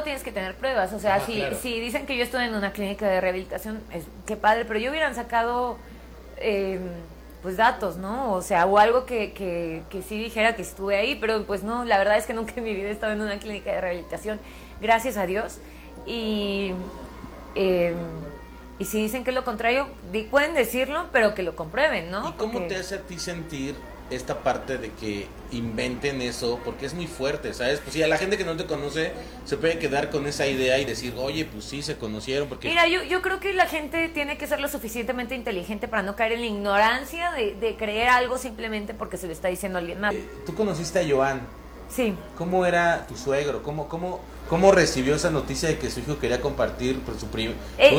tienes que tener pruebas, o sea, claro. si dicen que yo estuve en una clínica de rehabilitación, qué padre, pero yo hubieran sacado pues datos, ¿no? O sea, o algo que sí dijera que estuve ahí, pero pues no, la verdad es que nunca en mi vida he estado en una clínica de rehabilitación, gracias a Dios, y si dicen que es lo contrario, pueden decirlo, pero que lo comprueben, ¿no? ¿Y cómo te hace a ti sentir esta parte de que inventen eso? Porque es muy fuerte, ¿sabes? Pues sí, a la gente que no te conoce se puede quedar con esa idea y decir, oye, pues sí, se conocieron. Porque mira, yo creo que la gente tiene que ser lo suficientemente inteligente para no caer en la ignorancia de creer algo simplemente porque se lo está diciendo alguien más. Tú conociste a Joan. Sí. ¿Cómo era tu suegro? ¿Cómo recibió esa noticia de que su hijo quería compartir por su primo?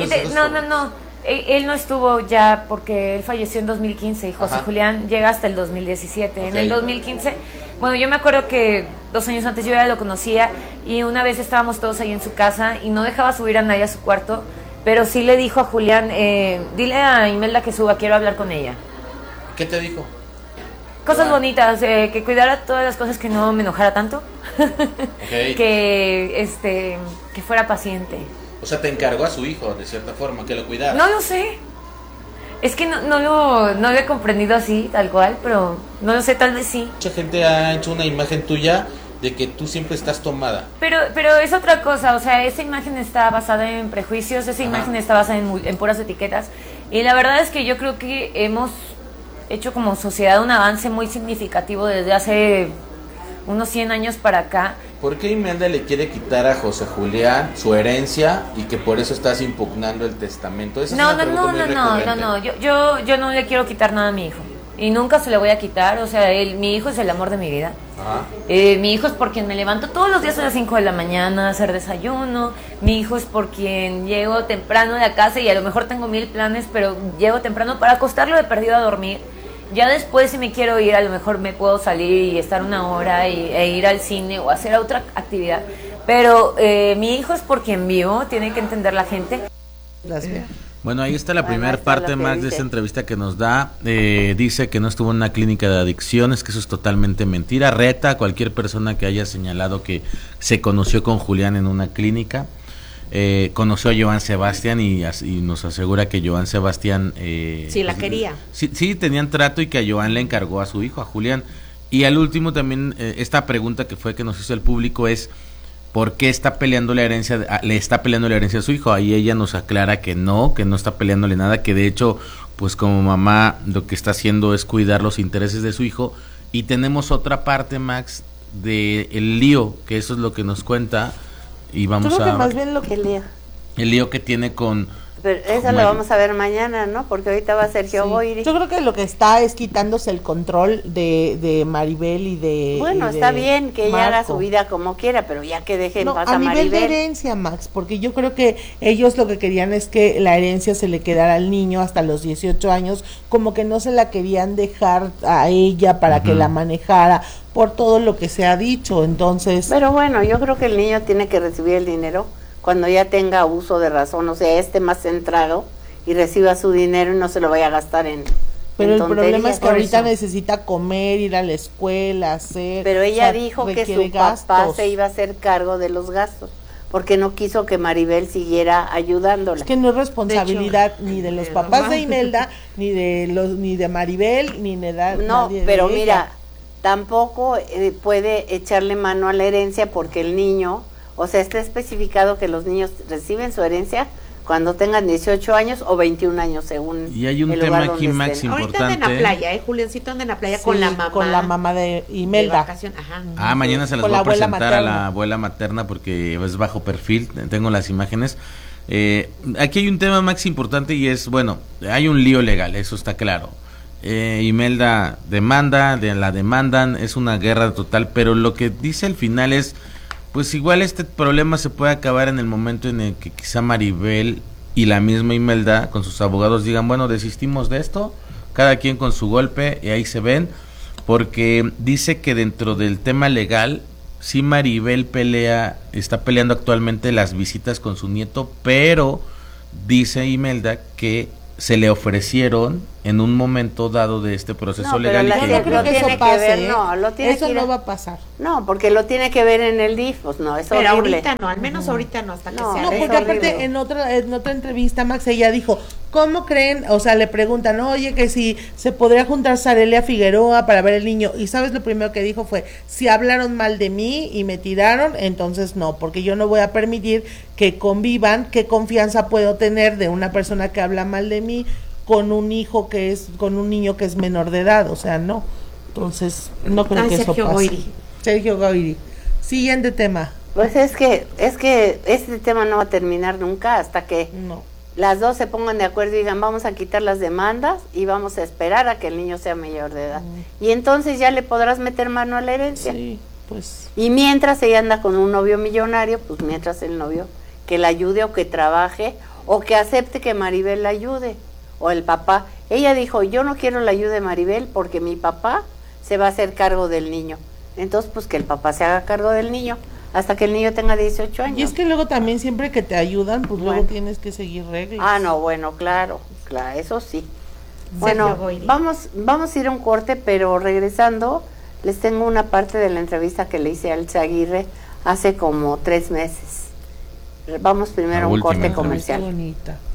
No. Él no estuvo ya porque él falleció en 2015 y José Ajá. Julián llega hasta el 2017. Okay. En el 2015, bueno, yo me acuerdo que 2 años antes yo ya lo conocía y una vez estábamos todos ahí en su casa y no dejaba subir a nadie a su cuarto, pero sí le dijo a Julián, dile a Imelda que suba, quiero hablar con ella. ¿Qué te dijo? Cosas bonitas, que cuidara todas las cosas, que no me enojara tanto, Okay. que fuera paciente. O sea, te encargó a su hijo, de cierta forma, que lo cuidara. No lo sé. Es que no lo he comprendido así, tal cual, pero no lo sé, tal vez sí. Mucha gente ha hecho una imagen tuya de que tú siempre estás tomada. Pero es otra cosa, o sea, esa imagen está basada en prejuicios, esa imagen está basada en puras etiquetas. Y la verdad es que yo creo que hemos hecho como sociedad un avance muy significativo desde hace unos 100 años para acá. ¿Por qué Imelda le quiere quitar a José Julián su herencia y que por eso estás impugnando el testamento? Esa es una pregunta muy recurrente. Yo no le quiero quitar nada a mi hijo y nunca se le voy a quitar, o sea, mi hijo es el amor de mi vida. Ajá. Mi hijo es por quien me levanto todos los días a las 5 de la mañana a hacer desayuno, mi hijo es por quien llego temprano de la casa y a lo mejor tengo 1000 planes, pero llego temprano para acostarlo de perdido a dormir. Ya después, si me quiero ir, a lo mejor me puedo salir y estar una hora e ir al cine o hacer otra actividad. Pero mi hijo es por quien vivo, tiene que entender la gente. Bueno, ahí está la primera parte, Max, de esta entrevista que nos da. Dice que no estuvo en una clínica de adicciones, que eso es totalmente mentira. Reta a cualquier persona que haya señalado que se conoció con Julián en una clínica. Conoció a Joan Sebastián y nos asegura que Joan Sebastián sí la quería. Sí, tenían trato y que a Joan le encargó a su hijo, a Julián. Y al último también esta pregunta que nos hizo el público es ¿por qué está peleando la herencia? Le está peleando la herencia a su hijo. Ahí ella nos aclara que no está peleándole nada, que de hecho pues como mamá lo que está haciendo es cuidar los intereses de su hijo. Y tenemos otra parte, Max, de el lío, que eso es lo que nos cuenta. Y vamos creo que a más bien lo que lea. el lío que tiene con Pero eso lo vamos a ver mañana, ¿no? Porque ahorita va Sergio Boiri. Yo creo que lo que está es quitándose el control de Maribel y de... Bueno, está bien que ella haga su vida como quiera, pero ya que deje en paz a Maribel. A nivel de herencia, Max, porque yo creo que ellos lo que querían es que la herencia se le quedara al niño hasta los 18 años, como que no se la querían dejar a ella para que la manejara, por todo lo que se ha dicho, entonces... Pero bueno, yo creo que el niño tiene que recibir el dinero cuando ya tenga uso de razón, o sea, esté más centrado y reciba su dinero y no se lo vaya a gastar en Pero el tonterías. problema es que ahorita necesita comer, ir a la escuela, hacer... Pero ella dijo que su papá se iba a hacer cargo de los gastos, porque no quiso que Maribel siguiera ayudándola. Es que no es responsabilidad ni de los papás de Imelda, ni de Maribel, ni de nadie. Pero de mira, ella. tampoco puede echarle mano a la herencia porque el niño, o sea, está especificado que los niños reciben su herencia cuando tengan 18 años o 21 años, según y hay un tema aquí, Max, importante. Ahorita anda en la playa, Juliancito anda en la playa Sí, con la mamá. Con la mamá de Imelda. Ajá. Mañana se las voy a presentar a la abuela materna porque es bajo perfil, tengo las imágenes. Aquí hay un tema, Max, importante y es, bueno, hay un lío legal, eso está claro. Imelda la demandan, es una guerra total, pero lo que dice al final es, pues igual este problema se puede acabar en el momento en el que quizá Maribel y la misma Imelda con sus abogados digan, bueno, desistimos de esto, cada quien con su golpe, y ahí se ven, porque dice que dentro del tema legal, sí Maribel está peleando actualmente las visitas con su nieto, pero dice Imelda que se le ofrecieron en un momento dado de este proceso No, legal. pero Y la que gente lo lo tiene que ver, ¿eh? no, lo tiene Eso que ir no a- va a pasar. No, porque lo tiene que ver en el DIF, pues no, es Pero horrible. ahorita no, al menos ahorita no, hasta que No, se No, es porque arregle. aparte horrible. en otra entrevista Max ella dijo, ¿cómo creen? O sea, le preguntan, oye, que si se podría juntar Sarelia Figueroa para ver el niño. Y sabes, lo primero que dijo fue, si hablaron mal de mí y me tiraron, entonces no, porque yo no voy a permitir que convivan. ¿Qué confianza puedo tener de una persona que habla mal de mí con un con un niño que es menor de edad? O sea, no. Entonces, no creo Ay, que eso Sergio pase. Goyri. Sergio Goyri. Siguiente tema. Pues es que este tema no va a terminar nunca hasta que No. las dos se pongan de acuerdo y digan, vamos a quitar las demandas y vamos a esperar a que el niño sea mayor de edad. Y entonces ya le podrás meter mano a la herencia. Sí, pues. Y mientras ella anda con un novio millonario, pues mientras el novio que la ayude o que trabaje o que acepte que Maribel la ayude. O el papá. Ella dijo, yo no quiero la ayuda de Maribel porque mi papá se va a hacer cargo del niño. Entonces, pues que el papá se haga cargo del niño hasta que el niño tenga 18 años. Y es que luego también siempre que te ayudan, pues luego Bueno. tienes que seguir reglas. Ah, no, bueno, claro, eso sí. Sergio Bueno, Goyri. vamos a ir a un corte, pero regresando, les tengo una parte de la entrevista que le hice a Elsa Aguirre hace como 3 meses. Vamos primero La a un última corte entrevista. Qué comercial. bonita.